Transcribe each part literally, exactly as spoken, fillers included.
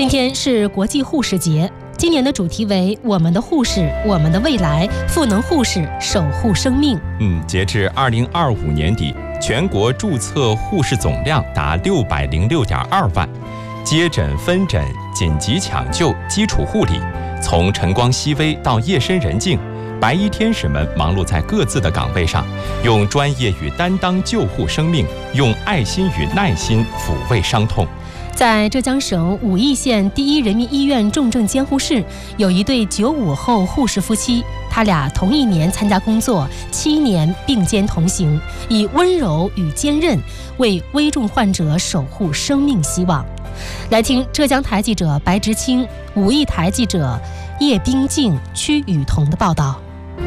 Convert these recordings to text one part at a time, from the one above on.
今天是国际护士节，今年的主题为我们的护士，我们的未来，赋能护士，守护生命。 嗯，截至二零二五年底，全国注册护士总量达六百零六点二万。接诊、分诊、紧急抢救、基础护理，从晨光熹微到夜深人静，白衣天使们忙碌在各自的岗位上，用专业与担当救护生命，用爱心与耐心抚慰伤痛。 在浙江省武义县第一人民医院重症监护室，有一对九五后护士夫妻，他俩同一年参加工作，七年并肩同行，以温柔与坚韧为危重患者守护生命希望。来听浙江台记者白直清、武义台记者叶冰静、屈雨桐的报道。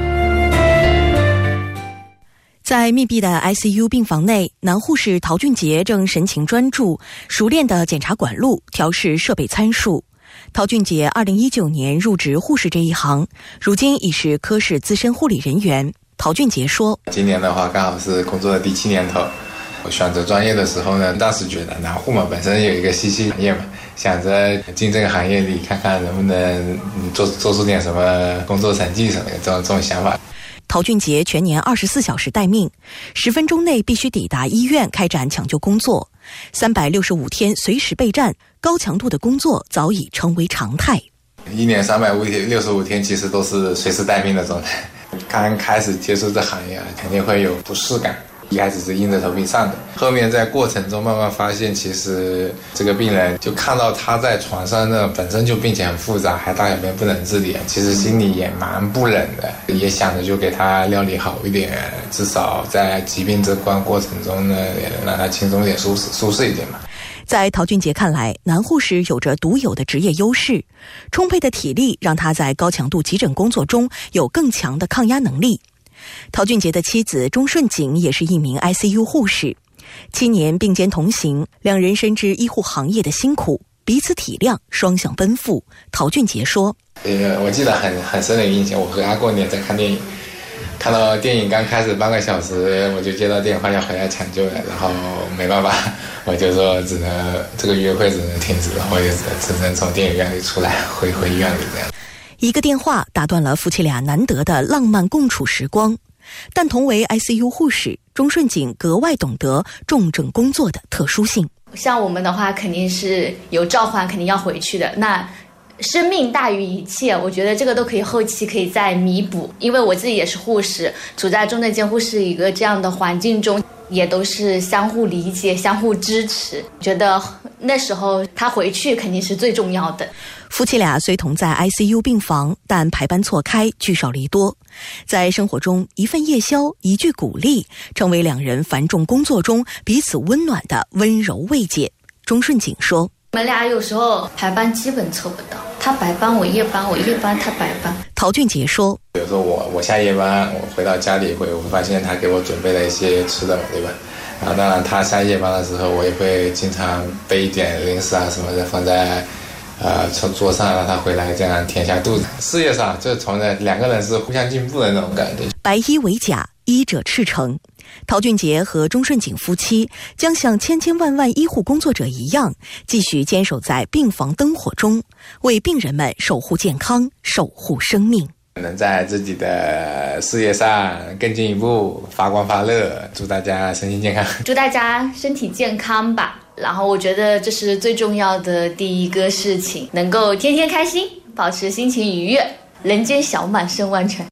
在密闭的 I C U 病房内，男护士陶俊杰正神情专注，熟练地检查管路，调试设备参数。陶俊杰二零一九年入职护士这一行，如今已是科室资深护理人员。陶俊杰说：“ 今年的话，刚好是工作的第七年头。我选择专业的时候呢，当时觉得男护嘛本身有一个稀奇行业嘛，想着进这个行业里看看能不能做做出点什么工作成绩什么的，这种这种想法。” 陶俊杰全年二十四小时待命，十分钟内必须抵达医院开展抢救工作，三百六十五天随时备战，高强度的工作早已成为常态。 一年三百六十五天，其实都是随时待命的状态。刚开始接触这行业，肯定会有不适感。一开始是硬着头皮上的，后面在过程中慢慢发现，其实这个病人就看到他在床上呢，本身就病情很复杂，还大小便不能自理，其实心里也蛮不忍的，也想着就给他料理好一点，至少在疾病这关过程中呢，也能让他轻松一点、舒适舒适一点嘛。 在陶俊杰看来，男护士有着独有的职业优势，充沛的体力让他在高强度急诊工作中有更强的抗压能力。陶俊杰的妻子钟顺景也是一名 I C U 护士，七年并肩同行，两人深知医护行业的辛苦，彼此体谅，双向奔赴。陶俊杰说：“ 呃，我记得很很深的印象，我和他过年在看电影，看到电影刚开始半个小时，我就接到电话要回来抢救了，然后没办法，我就说只能这个约会只能停止了，我也只能从电影院里出来，回回医院里这样。” 一个电话打断了夫妻俩难得的浪漫共处时光，但同为 I C U 护士，钟顺景格外懂得重症工作的特殊性。 像我们的话，肯定是有召唤，肯定要回去的。那生命大于一切，我觉得这个都可以后期可以再弥补。因为我自己也是护士，处在重症监护室一个这样的环境中，也都是相互理解、相互支持。觉得那时候他回去肯定是最重要的。 夫妻俩虽同在 I C U 病房，但排班错开，聚少离多。在生活中，一份夜宵，一句鼓励，成为两人繁重工作中彼此温暖的温柔慰藉。钟顺景说：“ 我们俩有时候排班基本凑不到，他白班我夜班，我夜班他白班。” 陶俊杰说：“ 比如说我我下夜班，我回到家里会，我会发现他给我准备了一些吃的，对吧？然后当然他下夜班的时候，我也会经常备一点零食啊什么的放在。”呃，从桌上让他回来，这样填下肚子。事业上，就从这两个人是互相进步的那种感觉。 白衣为甲，医者赤诚。陶俊杰和钟顺景夫妻将像千千万万医护工作者一样，继续坚守在病房灯火中，为病人们守护健康，守护生命。 能在自己的事业上更进一步，发光发热。祝大家身心健康， 祝大家身体健康吧。然后我觉得这是最重要的第一个事情，能够天天开心，保持心情愉悦，人间小满胜万全。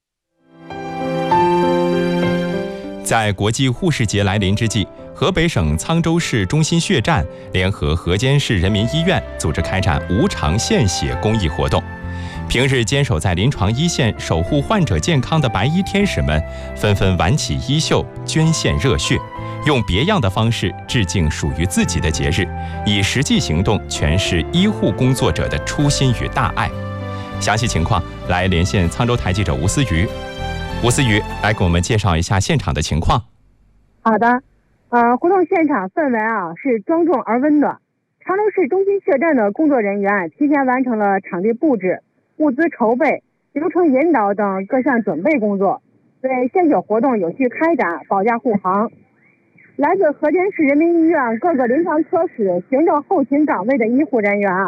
在国际护士节来临之际，河北省沧州市中心血站联合河间市人民医院组织开展无偿献血公益活动。平日坚守在临床一线守护患者健康的白衣天使们，纷纷挽起衣袖，捐献热血，用别样的方式致敬属于自己的节日，以实际行动诠释医护工作者的初心与大爱。详细情况来连线沧州台记者吴思瑜。吴思瑜来给我们介绍一下现场的情况。 好的，呃，活动现场氛围啊是庄重而温暖。常州市中心血站的工作人员提前完成了场地布置、物资筹备、流程引导等各项准备工作，为献血活动有序开展保驾护航。来自河间市人民医院各个临床科室行政后勤岗位的医护人员啊，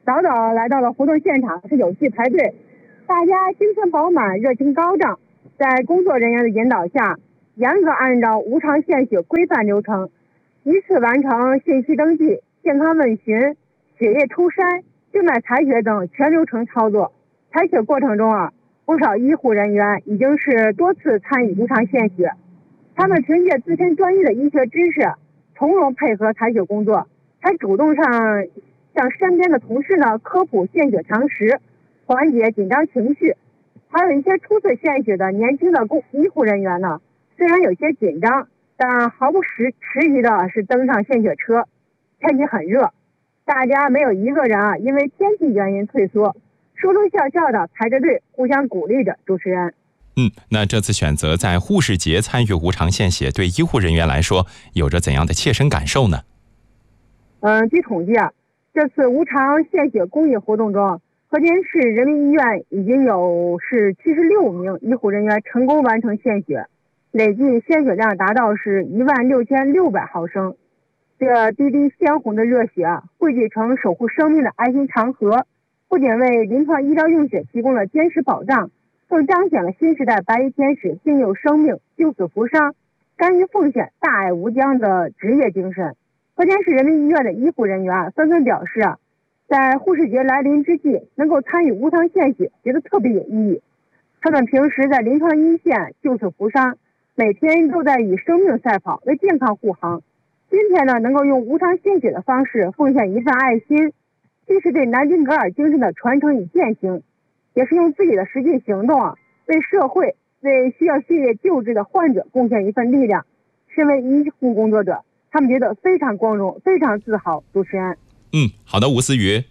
早早来到了活动现场，是有序排队，大家精神饱满，热情高涨。在工作人员的引导下，严格按照无偿献血规范流程，一次完成信息登记、健康问询、血液抽筛、静脉采血等全流程操作。采血过程中啊，不少医护人员已经是多次参与无偿献血，他们凭借自身专业的医学知识，从容配合采血工作，还主动上向身边的同事呢科普献血常识，缓解紧张情绪。还有一些初次献血的年轻的公医护人员呢，虽然有些紧张，但毫不迟迟疑的是登上献血车。天气很热，大家没有一个人啊因为天气原因退缩，说说笑笑的排着队，互相鼓励着。主持人， 嗯，那这次选择在护士节参与无偿献血，对医护人员来说有着怎样的切身感受呢？ 嗯，据统计啊，这次无偿献血公益活动中，河间市人民医院已经有是七十六名医护人员成功完成献血，累计献血量达到是一万六千六百毫升。这滴滴鲜红的热血啊，汇聚成守护生命的爱心长河，不仅为临床医疗用血提供了坚实保障，更彰显了新时代白衣天使信佑生命、救死扶伤、甘于奉献、大爱无疆的职业精神。河间市人民医院的医护人员啊，纷纷表示啊，在护士节来临之际，能够参与无偿献血，觉得特别有意义。他们平时在临床一线救死扶伤，每天都在与生命赛跑，为健康护航。今天呢，能够用无偿献血的方式奉献一份爱心，既是对南丁格尔精神的传承与践行，也是用自己的实际行动啊，为社会、为需要血液救治的患者贡献一份力量。身为医护工作者，他们觉得非常光荣，非常自豪。主持人， 嗯，好的，吴思雨。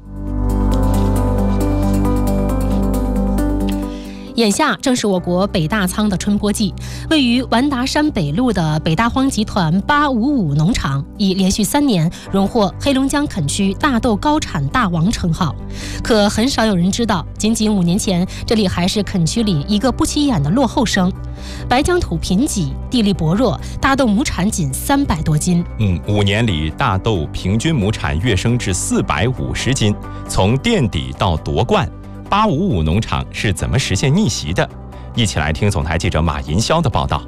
眼下正是我国北大仓的春播季，位于完达山北路的北大荒集团八五五农场已连续三年荣获黑龙江垦区大豆高产大王称号。可很少有人知道，仅仅五年前，这里还是垦区里一个不起眼的落后生。白疆土贫瘠，地力薄弱，大豆亩产仅三百多斤。 嗯，五年里大豆平均亩产跃升至四百五十斤，从垫底到夺冠。八五五农场是怎么实现逆袭的？一起来听总台记者马银霄的报道。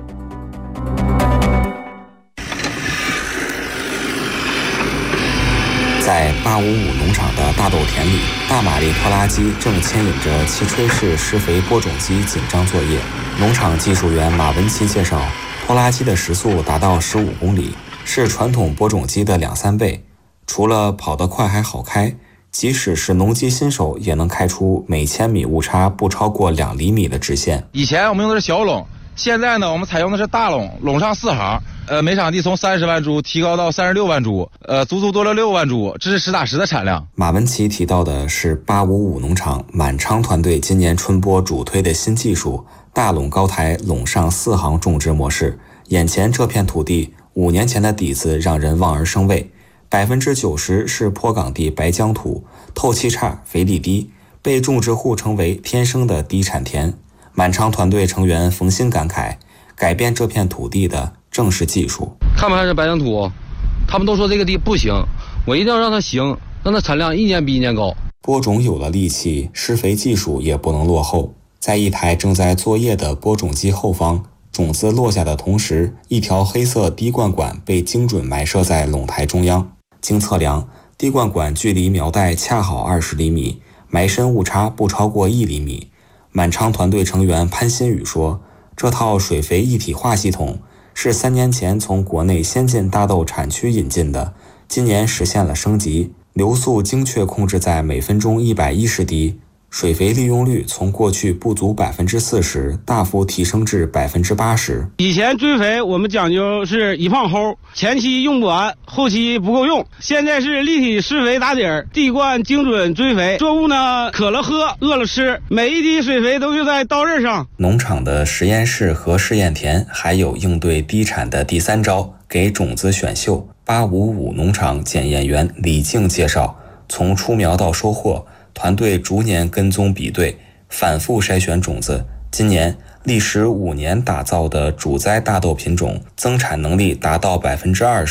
在八五五农场的大豆田里，大马力拖拉机正牵引着气吹式施肥播种机紧张作业。农场技术员马文琪介绍，拖拉机的时速达到十五公里，是传统播种机的两三倍。除了跑得快还好开，即使是农机新手也能开出每千米误差不超过两厘米的直线。 以前我们用的是小垄，现在呢我们采用的是大垄，垄上四行，呃，每场地从三十万株提高到三十六万株，呃，足足多了六万株，这是实打实的产量。 马文琪提到的是八五五农场满昌团队今年春播主推的新技术——大垄高台垄上四行种植模式。眼前这片土地，五年前的底子让人望而生畏。百分之九十是坡岗地白浆土，透气差，肥力低，被种植户称为天生的低产田。满昌团队成员冯鑫感慨，改变这片土地的正是技术。 他们还是白浆土，他们都说这个地不行，我一定要让它行，让它产量一年比一年高。 播种有了力气，施肥技术也不能落后。在一台正在作业的播种机后方，种子落下的同时，一条黑色滴灌管被精准埋设在垄台中央。经测量，滴灌管距离苗袋恰好二十厘米，埋深误差不超过一厘米。满昌团队成员潘新宇说，这套水肥一体化系统是三年前从国内先进大豆产区引进的，今年实现了升级，流速精确控制在每分钟一百一十滴，水肥利用率从过去不足百分之四十大幅提升至百分之八十。 以前追肥我们讲究是一胖齁，前期用不完，后期不够用。现在是立体施肥打底儿，地灌精准追肥。作物呢，渴了喝，饿了吃，每一滴水肥都用在刀刃上。 农场的实验室和试验田还有应对低产的第三招，给种子选秀。八五五农场检验员李静介绍，从出苗到收获，团队逐年跟踪比对，反复筛选种子。今年历时五年打造的主栽大豆品种增产能力达到百分之二十，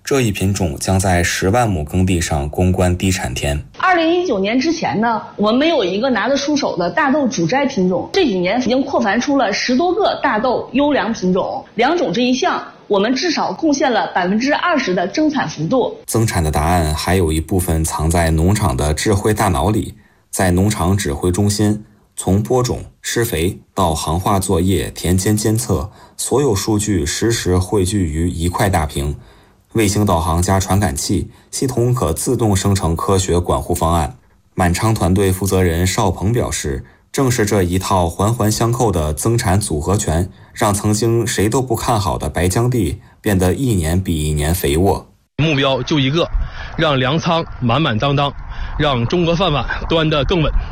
这一品种将在十万亩耕地上攻关低产田。 二零一九年之前呢，我们没有一个拿得出手的大豆主摘品种，这几年已经扩繁出了十多个大豆优良品种，良种这一项，我们至少贡献了百分之二十的增产幅度。 增产的答案还有一部分藏在农场的智慧大脑里，在农场指挥中心，从播种、施肥到行话作业、田间监测，所有数据实时汇聚于一块大屏。卫星导航加传感器，系统可自动生成科学管护方案。满昌团队负责人邵鹏表示，正是这一套环环相扣的增产组合拳，让曾经谁都不看好的白江地变得一年比一年肥沃。 目标就一个，让粮仓满满当当，让中国饭碗端得更稳。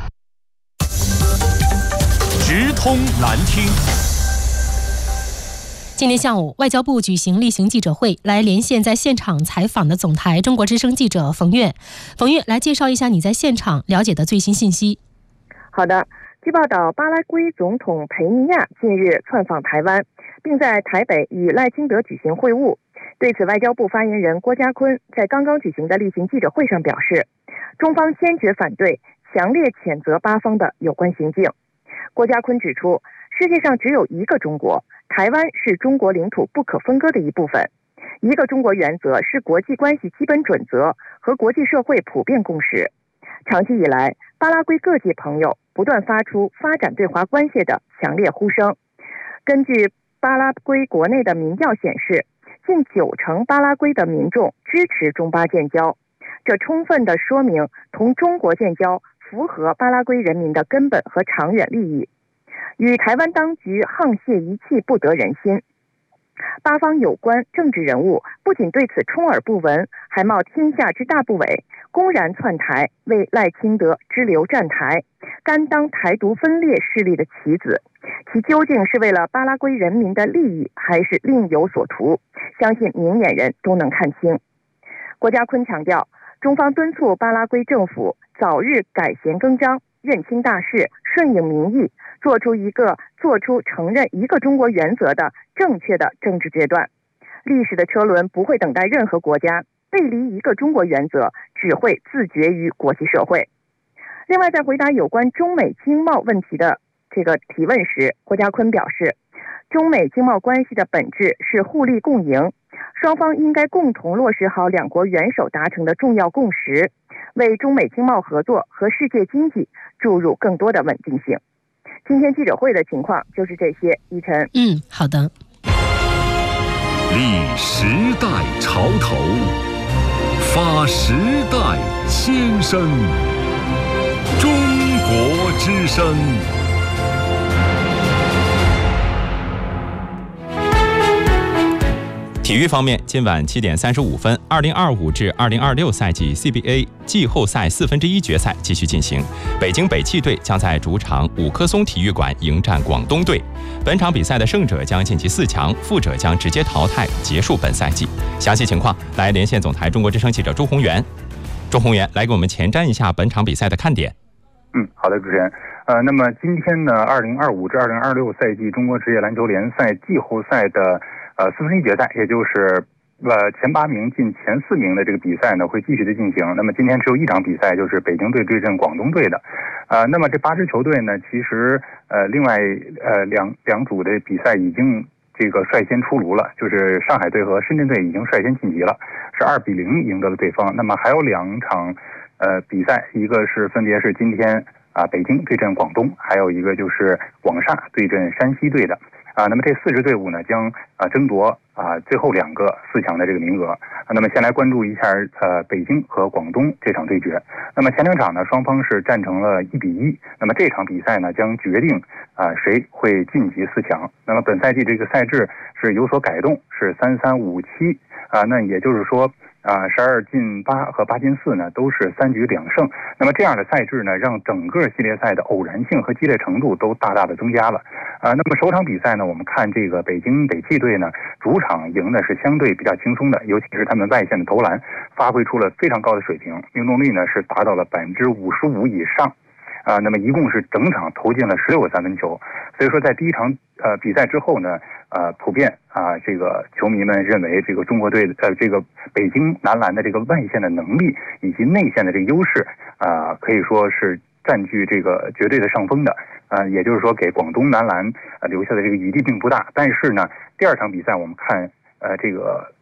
直通蓝厅。 今天下午，外交部举行例行记者会，来连线在现场采访的总台中国之声记者冯月。冯月，来介绍一下你在现场了解的最新信息。 好的，据报道，巴拉圭总统佩尼亚近日窜访台湾，并在台北与赖清德举行会晤。对此，外交部发言人郭家坤在刚刚举行的例行记者会上表示，中方坚决反对，强烈谴责巴方的有关行径。郭家坤指出，世界上只有一个中国，台湾是中国领土不可分割的一部分。一个中国原则是国际关系基本准则和国际社会普遍共识。长期以来，巴拉圭各界朋友不断发出发展对华关系的强烈呼声。根据巴拉圭国内的民调显示，近九成巴拉圭的民众支持中巴建交，这充分地说明同中国建交符合巴拉圭人民的根本和长远利益。与台湾当局沆瀣一气不得人心，巴方有关政治人物不仅对此充耳不闻，还冒天下之大不韪，公然窜台，为赖清德支流站台，甘当台独分裂势力的棋子。其究竟是为了巴拉圭人民的利益，还是另有所图？相信明眼人都能看清。郭家坤强调，中方敦促巴拉圭政府早日改弦更张，认清大势，顺应民意，做出一个做出承认一个中国原则的正确的政治决断。历史的车轮不会等待任何国家，背离一个中国原则只会自绝于国际社会。另外，在回答有关中美经贸问题的这个提问时，郭家坤表示，中美经贸关系的本质是互利共赢，双方应该共同落实好两国元首达成的重要共识，为中美经贸合作和世界经济注入更多的稳定性。今天记者会的情况就是这些。依晨， 嗯，好的。 立时代潮头，发时代先声，中国之声。 体育方面，今晚七点三十五分，二零二五至二零二六赛季 C B A 季后赛四分之一决赛继续进行。北京北汽队将在主场五棵松体育馆迎战广东队。本场比赛的胜者将晋级四强，负者将直接淘汰，结束本赛季。详细情况来连线总台中国之声记者朱宏元。朱宏元来给我们前瞻一下本场比赛的看点。 嗯，好的，主持人。呃，那么今天呢，二零二五至二零二六赛季中国职业篮球联赛季后赛的呃四分之一决赛，也就是呃前八名进前四名的这个比赛呢，会继续的进行。那么今天只有一场比赛，就是北京队对阵广东队的。呃，那么这八支球队呢，其实呃另外呃两两组的比赛已经这个率先出炉了，就是上海队和深圳队已经率先晋级了，是二比零赢得了对方。那么还有两场呃比赛，一个是分别是今天啊北京对阵广东，还有一个就是广厦对阵山西队的。啊，那么这四支队伍呢，将啊争夺啊最后两个四强的这个名额。啊、那么先来关注一下呃北京和广东这场对决。那么前两场呢，双方是战成了一比一。那么这场比赛呢，将决定啊谁会晋级四强。那么本赛季这个赛制是有所改动，是三三五七啊，那也就是说。啊，十二进八和八进四呢，都是三局两胜。那么这样的赛制呢，让整个系列赛的偶然性和激烈程度都大大的增加了。啊，那么首场比赛呢，我们看这个北京北汽队呢，主场赢的是相对比较轻松的，尤其是他们外线的投篮发挥出了非常高的水平，命中率呢是达到了百分之五十五以上。 啊、呃，那么一共是整场投进了十六个三分球。所以说在第一场呃比赛之后呢，呃，普遍啊、呃，这个球迷们认为这个中国队的呃这个北京男篮的这个外线的能力以及内线的这个优势啊、呃，可以说是占据这个绝对的上风的。呃，也就是说给广东男篮呃留下的这个余地并不大。但是呢，第二场比赛我们看呃这个